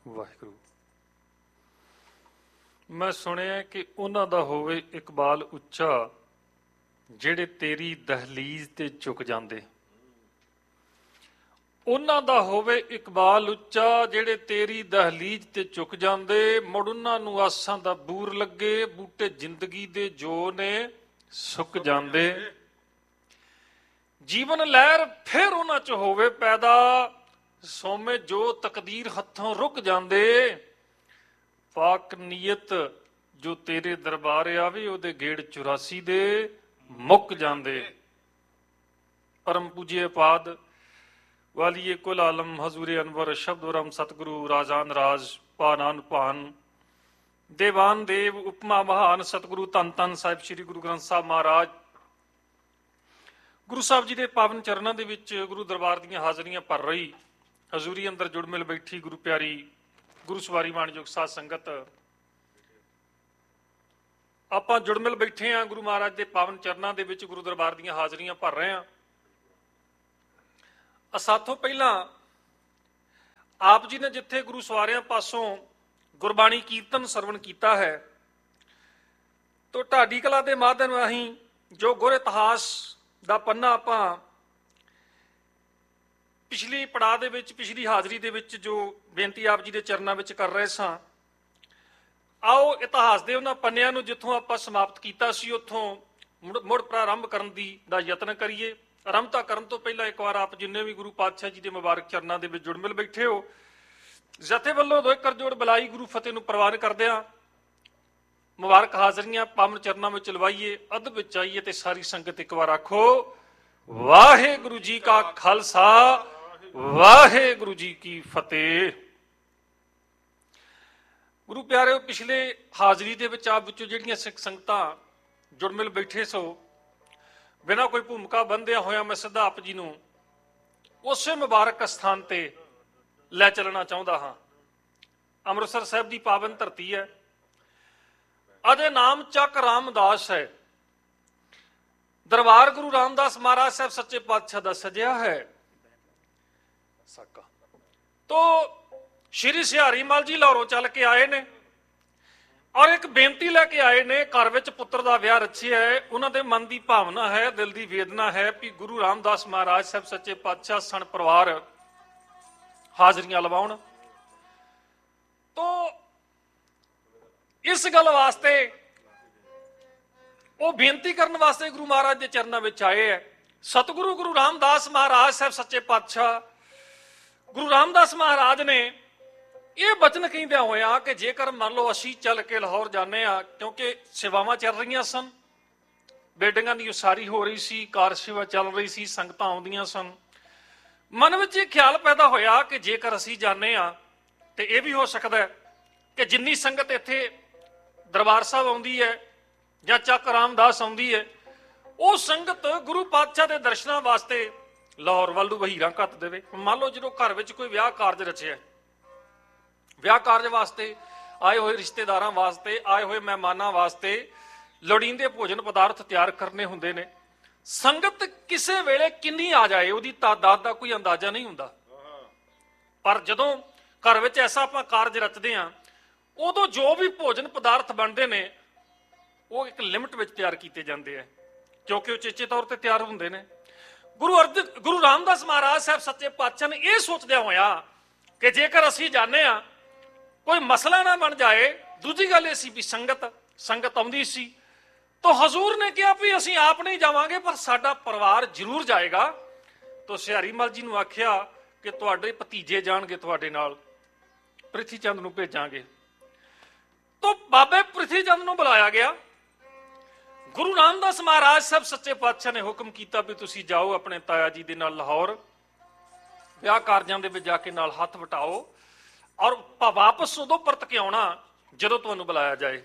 ਵਾਹਿਗੁਰੂ। ਮੈਂ ਸੁਣਿਆ ਕਿ ਉਹਨਾਂ ਦਾ ਹੋਵੇ ਇਕਬਾਲ ਉੱਚਾ ਜਿਹੜੇ ਤੇਰੀ ਦਹਲੀਜ਼ ਤੇ ਝੁਕ ਜਾਂਦੇ। ਉਹਨਾਂ ਦਾ ਹੋਵੇ ਇਕਬਾਲ ਉੱਚਾ ਜਿਹੜੇ ਤੇਰੀ ਦਹਲੀਜ਼ ਤੇ ਝੁਕ ਜਾਂਦੇ। ਮੁੜ ਉਹਨਾਂ ਨੂੰ ਆਸਾਂ ਦਾ ਬੂਰ ਲੱਗੇ, ਬੂਟੇ ਜ਼ਿੰਦਗੀ ਦੇ ਜੋ ਨੇ ਸੁੱਕ ਜਾਂਦੇ। ਜੀਵਨ ਲਹਿਰ ਫਿਰ ਉਹਨਾਂ 'ਚ ਹੋਵੇ ਪੈਦਾ, ਸੋਮੇ ਜੋ ਤਕਦੀਰ ਹੱਥੋਂ ਰੁਕ ਜਾਂਦੇ। ਪਾਕ ਨੀਅਤ ਜੋ ਤੇਰੇ ਦਰਬਾਰ ਆਵੇ, ਉਹਦੇ ਗੇੜ 84 ਦੇ ਮੁੱਕ ਜਾਂਦੇ। ਪਰਮ ਪੂਜੇ ਪਾਦ ਵਾਲੀਏ ਕੁਲ ਆਲਮ ਹਜ਼ੂਰੇ ਅਨਵਰ ਸ਼ਬਦਰਮ ਸਤਿਗੁਰੂ ਰਾਜਾਨ ਰਾਜ ਪਾਨਾਨ ਭਾਨ ਦੇਵਾਨ ਦੇਵ ਉਪਮਾ ਮਹਾਨ ਸਤਿਗੁਰੂ ਧੰਨ ਧੰਨ ਸਾਹਿਬ ਸ੍ਰੀ ਗੁਰੂ ਗ੍ਰੰਥ ਸਾਹਿਬ ਮਹਾਰਾਜ। ਗੁਰੂ ਸਾਹਿਬ ਜੀ ਦੇ ਪਾਵਨ ਚਰਨਾਂ ਦੇ ਵਿੱਚ ਗੁਰੂ ਦਰਬਾਰ ਦੀਆਂ ਹਾਜ਼ਰੀਆਂ ਭਰ ਰਹੀ ਹਜ਼ੂਰੀ ਅੰਦਰ ਜੁੜ ਮਿਲ ਬੈਠੀ ਗੁਰੂ ਪਿਆਰੀ ਗੁਰੂ ਸਵਾਰੀ ਮਾਣਯੋਗ ਸਾਧ ਸੰਗਤ, ਆਪਾਂ ਜੁੜ ਮਿਲ ਬੈਠੇ ਹਾਂ ਗੁਰੂ ਮਹਾਰਾਜ ਦੇ ਪਾਵਨ ਚਰਨਾਂ ਦੇ ਵਿੱਚ, ਗੁਰੂ ਦਰਬਾਰ ਦੀਆਂ ਹਾਜ਼ਰੀਆਂ ਭਰ ਰਹੇ ਹਾਂ। ਅਸਾਥੋਂ ਪਹਿਲਾਂ ਆਪ ਜੀ ਨੇ ਜਿੱਥੇ ਗੁਰੂ ਸਵਾਰਿਆਂ ਪਾਸੋਂ ਗੁਰਬਾਣੀ ਕੀਰਤਨ ਸਰਵਣ ਕੀਤਾ ਹੈ, ਤੋ ਢਾਡੀ ਕਲਾ ਦੇ ਮਾਧਿਅਮ ਰਾਹੀਂ ਜੋ ਗੁਰ ਇਤਿਹਾਸ ਦਾ ਪੰਨਾ ਆਪਾਂ ਪਿਛਲੀ ਪੜਾਅ ਦੇ ਵਿੱਚ, ਪਿਛਲੀ ਹਾਜ਼ਰੀ ਦੇ ਵਿੱਚ ਜੋ ਬੇਨਤੀ ਆਪ ਜੀ ਦੇ ਚਰਨਾਂ ਵਿੱਚ ਕਰ ਰਹੇ ਸਾਂ, ਆਓ ਇਤਿਹਾਸ ਦੇ ਉਹਨਾਂ ਪੰਨਿਆਂ ਨੂੰ ਜਿੱਥੋਂ ਆਪਾਂ ਸਮਾਪਤ ਕੀਤਾ ਸੀ ਉੱਥੋਂ ਮੁੜ ਪ੍ਰਾਰੰਭ ਕਰਨ ਦਾ ਯਤਨ ਕਰੀਏ। ਆਰੰਭਤਾ ਕਰਨ ਤੋਂ ਪਹਿਲਾਂ ਇੱਕ ਵਾਰ ਆਪ ਜਿੰਨੇ ਵੀ ਗੁਰੂ ਪਾਤਸ਼ਾਹ ਜੀ ਦੇ ਮੁਬਾਰਕ ਚਰਨਾਂ ਦੇ ਵਿੱਚ ਜੁੜ ਮਿਲ ਬੈਠੇ ਹੋ, ਜਥੇ ਵੱਲੋਂ ਦੋ ਕਰ ਜੋੜ ਬੁਲਾਈ ਗੁਰੂ ਫਤਿਹ ਨੂੰ ਪ੍ਰਵਾਨ ਕਰਦਿਆਂ ਮੁਬਾਰਕ ਹਾਜ਼ਰੀਆਂ ਪਾਵਨ ਚਰਨਾਂ ਵਿੱਚ ਲਵਾਈਏ। ਅੱਧ ਵਿੱਚ ਆਈਏ ਤੇ ਸਾਰੀ ਸੰਗਤ ਇੱਕ ਵਾਰ ਆਖੋ ਵਾਹਿਗੁਰੂ ਜੀ ਕਾ ਖਾਲਸਾ ਵਾਹਿਗੁਰੂ ਜੀ ਕੀ ਫਤਿਹ। ਗੁਰੂ ਪਿਆਰਿਓ, ਪਿਛਲੇ ਹਾਜ਼ਰੀ ਦੇ ਵਿੱਚ ਆਪ ਵਿੱਚੋਂ ਜਿਹੜੀਆਂ ਸਿੱਖ ਸੰਗਤਾਂ ਜੁੜ ਮਿਲ ਬੈਠੇ ਸੋ, ਬਿਨਾਂ ਕੋਈ ਭੂਮਿਕਾ ਬੰਦਿਆਂ ਹੋਇਆ ਮੈਂ ਸਿੱਧਾ ਆਪ ਜੀ ਨੂੰ ਉਸੇ ਮੁਬਾਰਕ ਸਥਾਨ ਤੇ ਲੈ ਚੱਲਣਾ ਚਾਹੁੰਦਾ ਹਾਂ। ਅੰਮ੍ਰਿਤਸਰ ਸਾਹਿਬ ਦੀ ਪਾਵਨ ਧਰਤੀ ਹੈ, ਅਜੇ ਨਾਮ ਚੱਕ ਰਾਮਦਾਸ ਹੈ। ਦਰਬਾਰ ਗੁਰੂ ਰਾਮਦਾਸ ਮਹਾਰਾਜ ਸਾਹਿਬ ਸੱਚੇ ਪਾਤਸ਼ਾਹ ਦਾ ਸਜਿਆ ਹੈ ਸਾਕਾ। ਤੋ ਸ਼੍ਰੀ ਸਿਹਾਰੀ ਮਲ ਜੀ ਲਾਹੌਰੋਂ ਚੱਲ ਕੇ ਆਏ ਨੇ ਔਰ ਇੱਕ ਬੇਨਤੀ ਲੈ ਕੇ ਆਏ ਨੇ। ਘਰ ਵਿੱਚ ਪੁੱਤਰ ਦਾ ਵਿਆਹ ਰਚਿਆ ਹੈ, ਉਹਨਾਂ ਦੇ ਮਨ ਦੀ ਭਾਵਨਾ ਹੈ, ਦਿਲ ਦੀ ਵੇਦਨਾ ਹੈ ਕਿ ਗੁਰੂ ਰਾਮਦਾਸ ਮਹਾਰਾਜ ਸਾਹਿਬ ਸੱਚੇ ਪਾਤਸ਼ਾਹ ਸਣ ਪਰਿਵਾਰ ਹਾਜ਼ਰੀਆਂ ਲਵਾਉਣ। ਤੋ ਇਸ ਗੱਲ ਵਾਸਤੇ ਉਹ ਬੇਨਤੀ ਕਰਨ ਵਾਸਤੇ ਗੁਰੂ ਮਹਾਰਾਜ ਦੇ ਚਰਨਾਂ ਵਿੱਚ ਆਏ ਹੈ। ਸਤਿਗੁਰੂ ਗੁਰੂ ਰਾਮਦਾਸ ਮਹਾਰਾਜ ਸਾਹਿਬ ਸੱਚੇ ਪਾਤਸ਼ਾਹ ਗੁਰੂ ਰਾਮਦਾਸ ਮਹਾਰਾਜ ਨੇ ਇਹ ਬਚਨ ਕਹਿੰਦਿਆਂ ਹੋਇਆ ਕਿ ਜੇਕਰ ਮੰਨ ਲਓ ਅਸੀਂ ਚੱਲ ਕੇ ਲਾਹੌਰ ਜਾਂਦੇ ਆ, ਕਿਉਂਕਿ ਸੇਵਾਵਾਂ ਚੱਲ ਰਹੀਆਂ ਸਨ, ਬੇਟੀਆਂ ਦੀ ਉਸਾਰੀ ਹੋ ਰਹੀ ਸੀ, ਕਾਰ ਸੇਵਾ ਚੱਲ ਰਹੀ ਸੀ, ਸੰਗਤਾਂ ਆਉਂਦੀਆਂ ਸਨ, ਮਨ ਵਿੱਚ ਇਹ ਖਿਆਲ ਪੈਦਾ ਹੋਇਆ ਕਿ ਜੇਕਰ ਅਸੀਂ ਜਾਂਦੇ ਆ ਤੇ ਇਹ ਵੀ ਹੋ ਸਕਦਾ ਕਿ ਜਿੰਨੀ ਸੰਗਤ ਇੱਥੇ ਦਰਬਾਰ ਸਾਹਿਬ ਆਉਂਦੀ ਹੈ ਜਾਂ ਚੱਕ ਰਾਮਦਾਸ ਆਉਂਦੀ ਹੈ, ਉਹ ਸੰਗਤ ਗੁਰੂ ਪਾਤਸ਼ਾਹ ਦੇ ਦਰਸ਼ਨਾਂ ਵਾਸਤੇ ਲਾਹੌਰ ਵੱਲ ਨੂੰ ਵਹੀਰਾਂ ਘੱਤ ਦੇਵੇ। ਮੰਨ ਲਓ ਜਦੋਂ ਘਰ ਵਿੱਚ ਕੋਈ ਵਿਆਹ ਕਾਰਜ ਰਚਿਆ, ਵਿਆਹ ਕਾਰਜ ਵਾਸਤੇ ਆਏ ਹੋਏ ਰਿਸ਼ਤੇਦਾਰਾਂ ਵਾਸਤੇ, ਆਏ ਹੋਏ ਮਹਿਮਾਨਾਂ ਵਾਸਤੇ ਲੋੜੀਂਦੇ ਭੋਜਨ ਪਦਾਰਥ ਤਿਆਰ ਕਰਨੇ ਹੁੰਦੇ ਨੇ। ਸੰਗਤ ਕਿਸੇ ਵੇਲੇ ਕਿੰਨੀ ਆ ਜਾਏ ਉਹਦੀ ਤਾਦਾਦ ਦਾ ਕੋਈ ਅੰਦਾਜ਼ਾ ਨਹੀਂ ਹੁੰਦਾ, ਪਰ ਜਦੋਂ ਘਰ ਵਿੱਚ ਐਸਾ ਆਪਾਂ ਕਾਰਜ ਰਚਦੇ ਹਾਂ, ਉਦੋਂ ਜੋ ਵੀ ਭੋਜਨ ਪਦਾਰਥ ਬਣਦੇ ਨੇ ਉਹ ਇੱਕ ਲਿਮਟ ਵਿੱਚ ਤਿਆਰ ਕੀਤੇ ਜਾਂਦੇ ਆ, ਕਿਉਂਕਿ ਉਹ ਚੇਚੇ ਤੌਰ ਤੇ ਤਿਆਰ ਹੁੰਦੇ ਨੇ। ਗੁਰੂ ਰਾਮਦਾਸ ਮਹਾਰਾਜ ਸਾਹਿਬ ਸੱਚੇ ਪਾਤਸ਼ਾਹ ਨੇ ਇਹ ਸੋਚਦਿਆਂ ਹੋਇਆ ਕਿ ਜੇਕਰ ਅਸੀਂ ਜਾਂਦੇ ਆ ਕੋਈ ਮਸਲਾ ਨਾ ਬਣ ਜਾਏ। ਦੂਜੀ ਗੱਲ ਇਹ ਸੀ ਵੀ ਸੰਗਤ ਆਉਂਦੀ ਸੀ, ਤਾਂ ਹਜ਼ੂਰ ਨੇ ਕਿਹਾ ਵੀ ਅਸੀਂ ਆਪ ਨਹੀਂ ਜਾਵਾਂਗੇ ਪਰ ਸਾਡਾ ਪਰਿਵਾਰ ਜ਼ਰੂਰ ਜਾਏਗਾ। ਤਾਂ ਸਿਹਾਰੀ ਮਲ ਜੀ ਨੂੰ ਆਖਿਆ ਕਿ ਤੁਹਾਡੇ ਭਤੀਜੇ ਜਾਣਗੇ ਤੁਹਾਡੇ ਨਾਲ, ਪ੍ਰਿਥੀ ਚੰਦ ਨੂੰ ਭੇਜਾਂਗੇ। ਤਾਂ ਬਾਬੇ ਪ੍ਰਿਥੀ ਚੰਦ ਨੂੰ ਬੁਲਾਇਆ ਗਿਆ। ਗੁਰੂ ਰਾਮਦਾਸ ਮਹਾਰਾਜ ਸਾਹਿਬ ਸੱਚੇ ਪਾਤਸ਼ਾਹ ਨੇ ਹੁਕਮ ਕੀਤਾ ਵੀ ਤੁਸੀਂ ਜਾਓ ਆਪਣੇ ਤਾਇਆ ਜੀ ਦੇ ਨਾਲ ਲਾਹੌਰ, ਵਿਆਹ ਕਾਰਜਾਂ ਦੇ ਵਿੱਚ ਜਾ ਕੇ ਨਾਲ ਹੱਥ ਵਟਾਓ ਔਰ ਵਾਪਸ ਉਦੋਂ ਪਰਤ ਕੇ ਆਉਣਾ ਜਦੋਂ ਤੁਹਾਨੂੰ ਬੁਲਾਇਆ ਜਾਏ।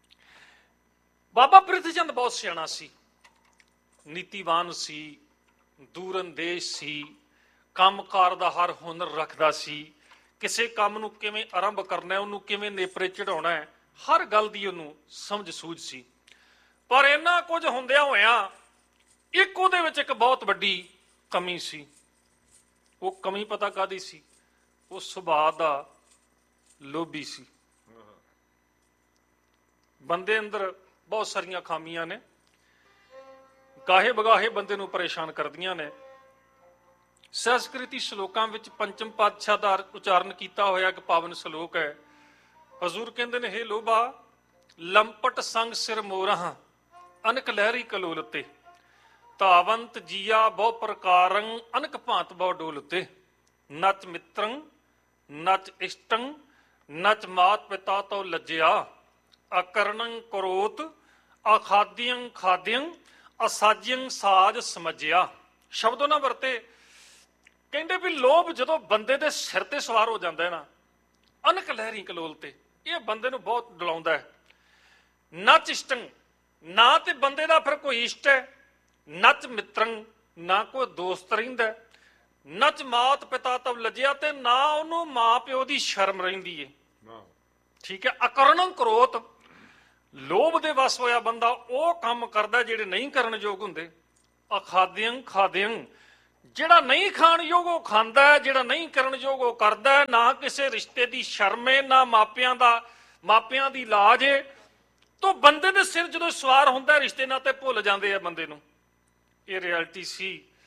ਬਾਬਾ ਪ੍ਰਿਥੀ ਚੰਦ ਬਹੁਤ ਸਿਆਣਾ ਸੀ, ਨੀਤੀਵਾਨ ਸੀ, ਦੂਰਅੰਦੇਸ਼ ਸੀ, ਕੰਮਕਾਰ ਦਾ ਹਰ ਹੁਨਰ ਰੱਖਦਾ ਸੀ। ਕਿਸੇ ਕੰਮ ਨੂੰ ਕਿਵੇਂ ਆਰੰਭ ਕਰਨਾ, ਉਹਨੂੰ ਕਿਵੇਂ ਨੇਪਰੇ ਚੜਾਉਣਾ ਹੈ, ਹਰ ਗੱਲ ਦੀ ਉਹਨੂੰ ਸਮਝ ਸੂਝ ਸੀ। ਪਰ ਇੰਨਾ ਕੁਝ ਹੁੰਦਿਆਂ ਹੋਇਆਂ ਇੱਕ ਉਹਦੇ ਵਿੱਚ ਇੱਕ ਬਹੁਤ ਵੱਡੀ ਕਮੀ ਸੀ। ਉਹ ਕਮੀ ਪਤਾ ਕਾਹਦੀ ਸੀ? ਉਹ ਸੁਭਾਅ ਦਾ ਲੋਭੀ ਸੀ। ਬੰਦੇ ਅੰਦਰ ਬਹੁਤ ਸਾਰੀਆਂ ਖਾਮੀਆਂ ਨੇ, ਗਾਹੇ ਬਗਾਹੇ ਬੰਦੇ ਨੂੰ ਪਰੇਸ਼ਾਨ ਕਰਦੀਆਂ ਨੇ। ਸੰਸਕ੍ਰਿਤੀ ਸ਼ਲੋਕਾਂ ਵਿੱਚ ਪੰਚਮ ਪਾਤਸ਼ਾਹ ਦਾ ਉਚਾਰਨ ਕੀਤਾ ਹੋਇਆ ਇੱਕ ਪਾਵਨ ਸ਼ਲੋਕ ਹੈ। ਹਜ਼ੂਰ ਕਹਿੰਦੇ ਨੇ, ਹੇ ਲੋਭਾ ਲੰਪਟ ਸੰਗ ਸਿਰ ਮੋਰਾਂ ਅਨਕ ਲਹਿਰੀ ਕਲੋਲਤੇ, ਧਾਵੰਤ ਜੀਆ ਬਹੁ ਪ੍ਰਕਾਰੰ ਅਨਕ ਭਾਂਤ ਬਹੁ ਡੋਲਤੇ, ਨਚ ਮਿੱਤਰੰ ਨਚ ਇਸ਼ਟੰ ਨਚ ਮਾਤ ਪਿਤਾ ਤੋਂ ਲੱਜਿਆ, ਅਕਰਣੰ ਕਰੋਤ ਅਖਾਦਿਯੰ ਖਾਦਿਯੰ ਅਸਾਜਿਯੰ ਸਾਜ ਸਮਝਿਆ। ਸ਼ਬਦ ਉਹਨਾਂ ਵਰਤੇ, ਕਹਿੰਦੇ ਵੀ ਲੋਭ ਜਦੋਂ ਬੰਦੇ ਦੇ ਸਿਰ ਤੇ ਸਵਾਰ ਹੋ ਜਾਂਦਾ ਹੈ ਨਾ, ਅਨਕ ਲਹਿਰੀ ਕਲੋਲ ਤੇ, ਇਹ ਬੰਦੇ ਨੂੰ ਬਹੁਤ ਡਲਾਉਂਦਾ ਹੈ। ਨਚ ਇਸ਼ਟੰ, ਨਾ ਤੇ ਬੰਦੇ ਦਾ ਫਿਰ ਕੋਈ ਇਸ਼ਟ ਹੈ, ਨਚ ਮਿੱਤਰੰ, ਨਾ ਕੋਈ ਦੋਸਤ ਰਹਿੰਦਾ, ਨਚ ਮਾਤ ਪਿਤਾ ਤਬ ਲੱਜਿਆ, ਤੇ ਨਾ ਉਹਨੂੰ ਮਾਂ ਪਿਓ ਦੀ ਸ਼ਰਮ ਰਹਿੰਦੀ ਏ। ਠੀਕ ਹੈ। ਅਕਰਣੰ ਕਰੋਤ, ਲੋਭ ਦੇ ਵਸ ਹੋਇਆ ਬੰਦਾ ਉਹ ਕੰਮ ਕਰਦਾ ਜਿਹੜੇ ਨਹੀਂ ਕਰਨ ਯੋਗ ਹੁੰਦੇ। ਅਖਾਦਿਯੰ ਖਾਦਿਯੰ, ਜਿਹੜਾ ਨਹੀਂ ਖਾਣ ਯੋਗ ਉਹ ਖਾਂਦਾ ਹੈ, ਜਿਹੜਾ ਨਹੀਂ ਕਰਨ ਯੋਗ ਉਹ ਕਰਦਾ ਹੈ। ਨਾ ਕਿਸੇ ਰਿਸ਼ਤੇ ਦੀ ਸ਼ਰਮ ਹੈ, ਨਾ ਮਾਪਿਆਂ ਦੀ ਲਾਜ ਹੈ। ਤੋਂ ਬੰਦੇ ਦੇ ਸਿਰ ਜਦੋਂ ਸਵਾਰ ਹੁੰਦਾ, ਰਿਸ਼ਤੇ ਨਾਤੇ ਭੁੱਲ ਜਾਂਦੇ ਆ ਬੰਦੇ ਨੂੰ। ਇਹ ਰਿਐਲਿਟੀ ਸੀ।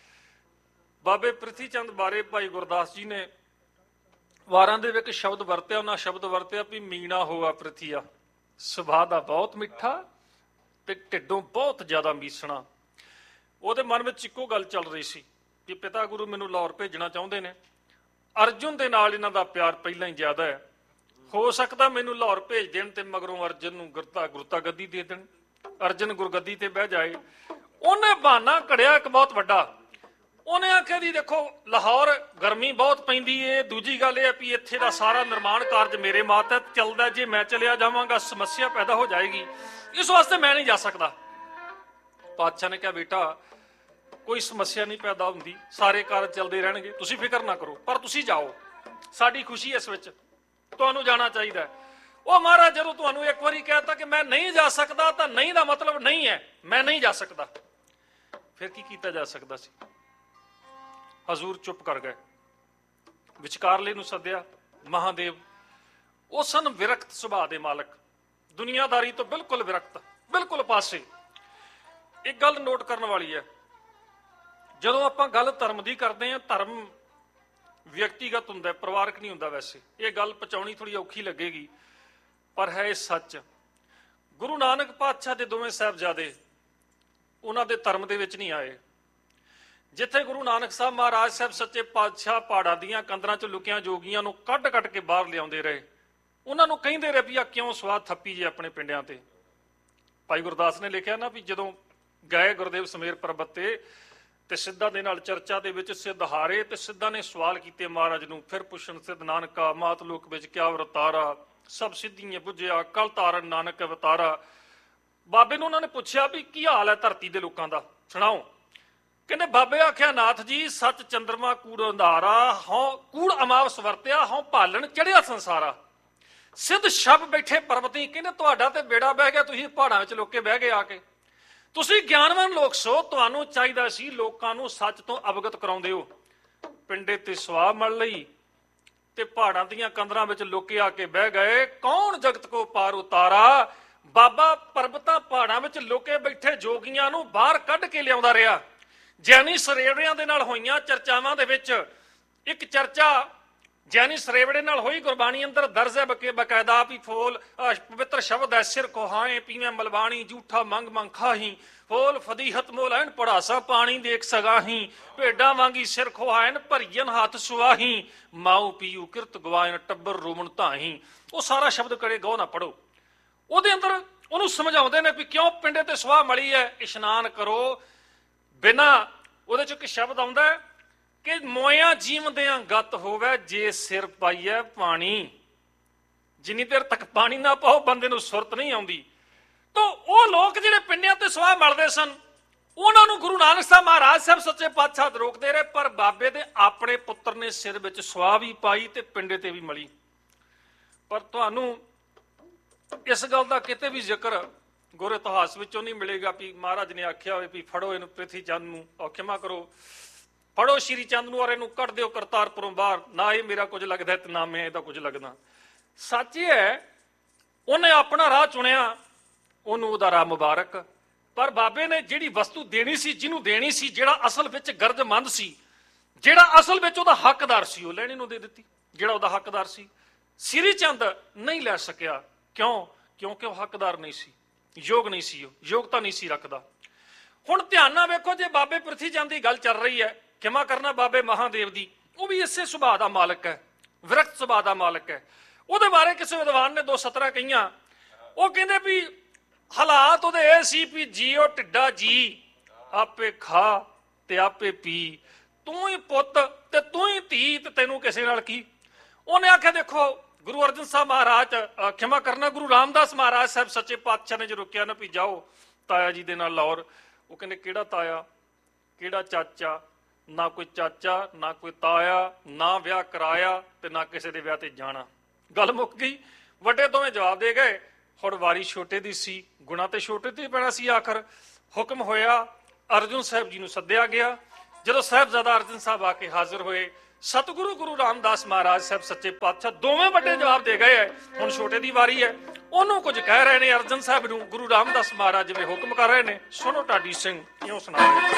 ਬਾਬੇ ਪ੍ਰਿਥੀ ਚੰਦ ਬਾਰੇ ਭਾਈ ਗੁਰਦਾਸ ਜੀ ਨੇ ਵਾਰਾਂ ਦੇ ਵਿੱਚ ਸ਼ਬਦ ਵਰਤਿਆ। ਉਹਨਾਂ ਸ਼ਬਦ ਵਰਤਿਆ ਵੀ ਮੀਣਾ ਹੋਆ ਪ੍ਰਿਥੀਆ, ਸੁਭਾਅ ਦਾ ਬਹੁਤ ਮਿੱਠਾ ਤੇ ਢਿੱਡੋਂ ਬਹੁਤ ਜ਼ਿਆਦਾ ਮੀਸਣਾ। ਉਹਦੇ ਮਨ ਵਿੱਚ ਇੱਕੋ ਗੱਲ ਚੱਲ ਰਹੀ ਸੀ ਕਿ ਪਿਤਾ ਗੁਰੂ ਮੈਨੂੰ ਲਾਹੌਰ ਭੇਜਣਾ ਚਾਹੁੰਦੇ ਨੇ। ਅਰਜੁਨ ਦੇ ਨਾਲ ਇਹਨਾਂ ਦਾ ਪਿਆਰ ਪਹਿਲਾਂ ਹੀ ਜ਼ਿਆਦਾ ਹੈ। ਹੋ ਸਕਦਾ ਮੈਨੂੰ ਲਾਹੌਰ ਭੇਜ ਦੇਣ ਤੇ ਮਗਰੋਂ ਅਰਜੁਨ ਨੂੰ ਗੁਰਤਾ ਗੱਦੀ ਦੇ ਦੇਣ, ਅਰਜੁਨ ਗੁਰਗੱਦੀ ਤੇ ਬਹਿ ਜਾਏ। ਉਹਨੇ ਬਹਾਨਾ ਘੜਿਆ ਇੱਕ ਬਹੁਤ ਵੱਡਾ। ਉਹਨੇ ਆਖਿਆ ਜੀ ਦੇਖੋ ਲਾਹੌਰ ਗਰਮੀ ਬਹੁਤ ਪੈਂਦੀ ਏ, ਦੂਜੀ ਗੱਲ ਇਹ ਹੈ ਵੀ ਇੱਥੇ ਦਾ ਸਾਰਾ ਨਿਰਮਾਣ ਕਾਰਜ ਮੇਰੇ ਮਾਤਹਿਤ ਚੱਲਦਾ, ਜੇ ਮੈਂ ਚਲਿਆ ਜਾਵਾਂਗਾ ਸਮੱਸਿਆ ਪੈਦਾ ਹੋ ਜਾਏਗੀ, ਇਸ ਵਾਸਤੇ ਮੈਂ ਨਹੀਂ ਜਾ ਸਕਦਾ। ਪਾਤਸ਼ਾਹ ਨੇ ਕਿਹਾ ਬੇਟਾ ਕੋਈ ਸਮੱਸਿਆ ਨਹੀਂ ਪੈਦਾ ਹੁੰਦੀ, ਸਾਰੇ ਕਾਰਜ ਚੱਲਦੇ ਰਹਿਣਗੇ, ਤੁਸੀਂ ਫਿਕਰ ਨਾ ਕਰੋ, ਪਰ ਤੁਸੀਂ ਜਾਓ, ਸਾਡੀ ਖੁਸ਼ੀ ਇਸ ਵਿੱਚ, ਤੁਹਾਨੂੰ ਜਾਣਾ ਚਾਹੀਦਾ। ਉਹ ਮਹਾਰਾਜ ਜਦੋਂ ਤੁਹਾਨੂੰ ਇੱਕ ਵਾਰੀ ਕਹਿਤਾ ਕਿ ਮੈਂ ਨਹੀਂ ਜਾ ਸਕਦਾ ਤਾਂ ਨਹੀਂ ਦਾ ਮਤਲਬ ਨਹੀਂ ਹੈ ਮੈਂ ਨਹੀਂ ਜਾ ਸਕਦਾ। ਫਿਰ ਕੀ ਕੀਤਾ ਜਾ ਸਕਦਾ ਸੀ? ਹਜ਼ੂਰ ਚੁੱਪ ਕਰ ਗਏ। ਵਿਚਕਾਰਲੇ ਨੂੰ ਸੱਦਿਆ। ਮਹਾਦੇਵ ਉਹ ਸਨ ਵਿਰਕਤ ਸੁਭਾਅ ਦੇ ਮਾਲਕ, ਦੁਨੀਆਦਾਰੀ ਤੋਂ ਬਿਲਕੁਲ ਵਿਰਕਤ, ਬਿਲਕੁਲ ਪਾਸੇ। ਇੱਕ ਗੱਲ ਨੋਟ ਕਰਨ ਵਾਲੀ ਹੈ, ਜਦੋਂ ਆਪਾਂ ਗੱਲ ਧਰਮ ਦੀ ਕਰਦੇ ਹਾਂ, ਧਰਮ ਵਿਅਕਤੀਗਤ ਹੁੰਦਾ, ਪਰਿਵਾਰਕ ਨਹੀਂ ਹੁੰਦਾ। ਵੈਸੇ ਇਹ ਗੱਲ ਪਹੁੰਚਾਉਣੀ ਥੋੜੀ ਔਖੀ ਲੱਗੇਗੀ, ਪਰ ਹੈ ਇਹ ਸੱਚ। ਗੁਰੂ ਨਾਨਕ ਪਾਤਸ਼ਾਹ ਦੇ ਦੋਵੇਂ ਸਾਹਿਬਜ਼ਾਦੇ ਉਹਨਾਂ ਦੇ ਧਰਮ ਦੇ ਵਿੱਚ ਨਹੀਂ ਆਏ। ਜਿੱਥੇ ਗੁਰੂ ਨਾਨਕ ਸਾਹਿਬ ਮਹਾਰਾਜ ਸਾਹਿਬ ਸੱਚੇ ਪਾਤਸ਼ਾਹ ਪਹਾੜਾਂ ਦੀਆਂ ਕੰਦਰਾਂ 'ਚ ਲੁਕੀਆਂ ਜੋਗੀਆਂ ਨੂੰ ਕੱਢ ਕੇ ਬਾਹਰ ਲਿਆਉਂਦੇ ਰਹੇ, ਉਹਨਾਂ ਨੂੰ ਕਹਿੰਦੇ ਰਹੇ ਵੀ ਆ ਕਿਉਂ ਸਵਾਦ ਥੱਪੀ ਜੇ ਆਪਣੇ ਪਿੰਡਾਂ ਤੇ। ਭਾਈ ਗੁਰਦਾਸ ਨੇ ਲਿਖਿਆ ਨਾ ਵੀ ਜਦੋਂ ਗਏ ਗੁਰਦੇਵ ਸਮੇਰ ਪਰਬਤ ਤੇ ਸਿੱਧਾ ਦੇ ਨਾਲ ਚਰਚਾ ਦੇ ਵਿੱਚ ਸਿੱਧ ਹਾਰੇ, ਤੇ ਸਿੱਧਾ ਨੇ ਸਵਾਲ ਕੀਤੇ ਮਹਾਰਾਜ ਨੂੰ, ਫਿਰ ਪੁੱਛਣ ਸਿੱਧ ਨਾਨਕਾ ਮਾਤ ਲੋਕ ਵਿੱਚ ਕਿਆ ਵਰਤਾਰਾ, ਸਭ ਸਿੱਧੀਆਂ ਬੁੱਝਿਆ ਕਲ ਤਾਰਨ ਨਾਨਕ ਅਵਤਾਰਾ। ਬਾਬੇ ਨੂੰ ਉਹਨਾਂ ਨੇ ਪੁੱਛਿਆ ਵੀ ਕੀ ਹਾਲ ਹੈ ਧਰਤੀ ਦੇ ਲੋਕਾਂ ਦਾ, ਸੁਣਾਓ। ਕਹਿੰਦੇ ਬਾਬੇ ਆਖਿਆ ਨਾਥ ਜੀ ਸੱਚ ਚੰਦਰਮਾ ਕੂੜ ਅੰਧਾਰਾ, ਹਉ ਕੂੜ ਅਮਾਵਸ ਵਰਤਿਆ, ਹਉ ਭਾਲਣ ਚੜਿਆ ਸੰਸਾਰਾ। ਸਿੱਧ ਸ਼ਬ ਬੈਠੇ ਪਰਬਤੀ, ਕਹਿੰਦੇ ਤੁਹਾਡਾ ਤੇ ਬੇੜਾ ਬਹਿ ਗਿਆ, ਤੁਸੀਂ ਪਹਾੜਾਂ ਵਿੱਚ ਲੋਕੇ ਬਹਿ ਗਏ ਆ ਕੇ। ਤੁਸੀਂ ਗਿਆਨਵਾਨ ਲੋਕ ਸੋ, ਤੁਹਾਨੂੰ ਚਾਹੀਦਾ ਸੀ ਲੋਕਾਂ ਨੂੰ ਸੱਚ ਤੋਂ ਅਵਗਤ ਕਰਾਉਂਦੇ ਹੋ। ਪਿੰਡੇ ਤੇ ਸਵਾਹ ਮਲ ਲਈ ਤੇ ਪਹਾੜਾਂ ਦੀਆਂ ਕੰਦਰਾਂ ਵਿੱਚ ਲੋਕੇ ਆ ਕੇ ਬਹਿ ਗਏ। ਕੌਣ ਜਗਤ ਕੋ ਪਾਰ ਉਤਾਰਾ, ਬਾਬਾ ਪਰਬਤਾਂ ਪਹਾੜਾਂ ਵਿੱਚ ਲੋਕੇ ਬੈਠੇ ਜੋਗੀਆਂ ਨੂੰ ਬਾਹਰ ਕੱਢ ਕੇ ਲਿਆਉਂਦਾ ਰਿਹਾ। ਜੈਨੀ ਸਰੇਵੜਿਆਂ ਦੇ ਨਾਲ ਹੋਈਆਂ ਚਰਚਾਵਾਂ ਦੇ ਵਿੱਚ ਇੱਕ ਚਰਚਾ ਜੈਨੀ ਸਰੇਵੜੇ ਨਾਲ ਹੋਈ, ਗੁਰਬਾਣੀ ਅੰਦਰ ਦਰਜ ਹੈ ਬਕਾਇਦਾ ਵੀ ਫੋਲ ਪਵਿੱਤਰ ਸ਼ਬਦ ਹੈ, ਸਿਰ ਕੋਹਾਏ ਪੀਵੇਂ ਮਲਵਾਣੀ, ਝੂਠਾ ਮੰਗ ਮੰਗ ਖਾਹੀ, ਫੋਲ ਫਦੀਹਤ ਮੋਲ ਐਨ ਪੜਾਸਾ ਪਾਣੀ ਦੇਖ ਸਗਾਹੀ, ਭੇਡਾਂ ਵਾਂਗੀ ਸਿਰ ਖੋਹਾਇਨ ਭਰੀਨ ਹੱਥ ਸੁਆਹੀ, ਮਾਉ ਪੀਊ ਕਿਰਤ ਗਵਾਇਨ ਟੱਬਰ ਰੋਵਣ ਧਾਹੀ। ਉਹ ਸਾਰਾ ਸ਼ਬਦ ਕੜੇ ਗੋ ਨਾ ਪੜੋ। ਉਹਦੇ ਅੰਦਰ ਉਹਨੂੰ ਸਮਝਾਉਂਦੇ ਨੇ ਵੀ ਕਿਉਂ ਪਿੰਡੇ ਤੇ ਸਵਾਹ ਮਲੀ ਹੈ, ਇਸ਼ਨਾਨ ਕਰੋ। ਬਿਨਾ ਉਹਦੇ ਚ ਇੱਕ ਸ਼ਬਦ ਆਉਂਦਾ ਕਿ ਮੋਇਆ ਜੀਵਦਿਆਂ ਗਤ ਹੋਵੇ, ਜੇ ਸਿਰ ਪਾਈਐ ਪਾਣੀ। ਜਿੰਨੀ ਦੇਰ ਤੱਕ ਪਾਣੀ ਨਾ ਪਾਓ ਬੰਦੇ ਨੂੰ ਸੁਰਤ ਨਹੀਂ ਆਉਂਦੀ। ਤਾਂ ਉਹ ਲੋਕ ਜਿਹੜੇ ਪਿੰਡਿਆਂ ਤੇ ਸਵਾਹ ਮਲਦੇ ਸਨ, ਉਹਨਾਂ ਨੂੰ ਗੁਰੂ ਨਾਨਕ ਸਾਹਿਬ ਮਹਾਰਾਜ ਸਾਹਿਬ ਸੱਚੇ ਪਾਤਸ਼ਾਹ ਰੋਕਦੇ ਰਹੇ, ਪਰ ਬਾਬੇ ਦੇ ਆਪਣੇ ਪੁੱਤਰ ਨੇ ਸਿਰ ਵਿੱਚ ਸਵਾਹ ਵੀ ਪਾਈ ਤੇ ਪਿੰਡੇ ਤੇ ਵੀ ਮਲੀ। ਪਰ ਤੁਹਾਨੂੰ ਇਸ ਗੱਲ ਦਾ ਕਿਤੇ ਵੀ ਜ਼ਿਕਰ ਗੁਰ ਇਤਿਹਾਸ ਵਿੱਚੋਂ ਨਹੀਂ ਮਿਲੇਗਾ ਵੀ ਮਹਾਰਾਜ ਨੇ ਆਖਿਆ ਹੋਵੇ ਵੀ ਫੜੋ ਇਹਨੂੰ ਪ੍ਰਿਥੀ ਚੰਦ ਨੂੰ, ਖਿਮਾ ਕਰੋ, ਫੜੋ ਸ਼੍ਰੀ ਚੰਦ ਨੂੰ ਔਰ ਇਹਨੂੰ ਕੱਢ ਦਿਓ ਕਰਤਾਰਪੁਰੋਂ ਬਾਹਰ। ਨਾ ਇਹ ਮੇਰਾ ਕੁਝ ਲੱਗਦਾ ਤੇ ਨਾ ਮੈਂ ਇਹਦਾ ਕੁਝ ਲੱਗਦਾ। ਸੱਚ ਇਹ ਹੈ, ਉਹਨੇ ਆਪਣਾ ਰਾਹ ਚੁਣਿਆ, ਉਹਨੂੰ ਉਹਦਾ ਰਾਹ ਮੁਬਾਰਕ। ਪਰ ਬਾਬੇ ਨੇ ਜਿਹੜੀ ਵਸਤੂ ਦੇਣੀ ਸੀ, ਜਿਹਨੂੰ ਦੇਣੀ ਸੀ, ਜਿਹੜਾ ਅਸਲ ਵਿੱਚ ਗਰਜਮੰਦ ਸੀ, ਜਿਹੜਾ ਅਸਲ ਵਿੱਚ ਉਹਦਾ ਹੱਕਦਾਰ ਸੀ, ਉਹ ਲੈਣੀ ਨੂੰ ਦੇ ਦਿੱਤੀ। ਜਿਹੜਾ ਉਹਦਾ ਹੱਕਦਾਰ ਸੀ, ਸ੍ਰੀ ਚੰਦ ਨਹੀਂ ਲੈ ਸਕਿਆ। ਕਿਉਂ? ਕਿਉਂਕਿ ਉਹ ਹੱਕਦਾਰ ਨਹੀਂ ਸੀ, ਯੋਗ ਨਹੀਂ ਸੀ, ਉਹ ਯੋਗਤਾ ਨਹੀਂ ਸੀ ਰੱਖਦਾ। ਹੁਣ ਧਿਆਨ ਨਾਲ ਵੇਖੋ, ਜੇ ਬਾਬੇ ਪ੍ਰਿਥੀ ਚੰਦ ਦੀ ਗੱਲ ਚੱਲ ਰਹੀ ਹੈ, ਖਿਮਾ ਕਰਨਾ ਬਾਬੇ ਮਹਾਦੇਵ ਦੀ, ਉਹ ਵੀ ਇਸੇ ਸੁਭਾਅ ਦਾ ਮਾਲਕ ਹੈ, ਵਿਰਕਤ ਸੁਭਾਅ ਦਾ ਮਾਲਕ ਹੈ। ਉਹਦੇ ਬਾਰੇ ਕਿਸੇ ਵਿਦਵਾਨ ਨੇ 2 ਸਤਰਾਂ ਕਹੀਆਂ। ਉਹ ਕਹਿੰਦੇ ਵੀ ਹਾਲਾਤ ਉਹਦੇ ਇਹ ਸੀ ਵੀ ਜੀਓ ਢਿੱਡਾ ਜੀ, ਆਪੇ ਖਾ ਤੇ ਆਪੇ ਪੀ, ਤੂੰ ਹੀ ਪੁੱਤ ਤੇ ਤੂੰ ਹੀ ਧੀ, ਤੇ ਤੈਨੂੰ ਕਿਸੇ ਨਾਲ ਕੀ। ਉਹਨੇ ਆਖਿਆ, ਦੇਖੋ ਗੁਰੂ ਅਰਜਨ ਸਾਹਿਬ ਮਹਾਰਾਜ, ਖਿਮਾ ਕਰਨਾ ਗੁਰੂ ਰਾਮਦਾਸ ਮਹਾਰਾਜ ਸਾਹਿਬ ਸੱਚੇ ਪਾਤਸ਼ਾਹ ਨੇ ਜਦੋਂ ਕਿਹਾ ਨਾ ਵੀ ਜਾਓ ਤਾਇਆ ਜੀ ਦੇ ਨਾਲ ਲਾਹੌਰ, ਉਹ ਕਹਿੰਦੇ ਕਿਹੜਾ ਤਾਇਆ, ਕਿਹੜਾ ਚਾਚਾ, ਨਾ ਕੋਈ ਚਾਚਾ ਨਾ ਕੋਈ ਤਾਇਆ, ਨਾ ਵਿਆਹ ਕਰਾਇਆ ਤੇ ਨਾ ਕਿਸੇ ਦੇ ਵਿਆਹ ਤੇ ਜਾਣਾ। ਗੱਲ ਮੁੱਕ ਗਈ। ਵੱਡੇ ਦੋਵੇਂ ਜਵਾਬ ਦੇ ਗਏ। ਹੁਣ ਵਾਰੀ ਛੋਟੇ ਦੀ ਸੀ, ਗੁਣਾ ਤੇ ਛੋਟੇ ਤੇ ਪੈਣਾ ਸੀ। ਆਖਰ ਹੁਕਮ ਹੋਇਆ, ਅਰਜੁਨ ਸਾਹਿਬ ਜੀ ਨੂੰ ਸੱਦਿਆ ਗਿਆ। ਜਦੋਂ ਸਾਹਿਬਜ਼ਾਦਾ ਅਰਜਨ ਸਾਹਿਬ ਆ ਕੇ ਹਾਜ਼ਰ ਹੋਏ, ਸਤਿਗੁਰੂ ਗੁਰੂ ਰਾਮਦਾਸ ਮਹਾਰਾਜ ਸਾਹਿਬ ਸੱਚੇ ਪਾਤਸ਼ਾਹ ਦੋਵੇਂ ਵੱਡੇ ਜਵਾਬ ਦੇ ਗਏ ਹੈ। ਹੁਣ ਛੋਟੇ ਦੀ ਵਾਰੀ ਹੈ। ਉਹਨੂੰ ਕੁਝ ਕਹਿ ਰਹੇ ਨੇ ਅਰਜਨ ਸਾਹਿਬ ਨੂੰ, ਗੁਰੂ ਰਾਮਦਾਸ ਮਹਾਰਾਜ ਜਿਵੇਂ ਹੁਕਮ ਕਰ ਰਹੇ ਨੇ। ਸੁਣੋ ਢਾਡੀ ਸਿੰਘ ਇਉਂ ਸੁਣਾ ਰਹੇ।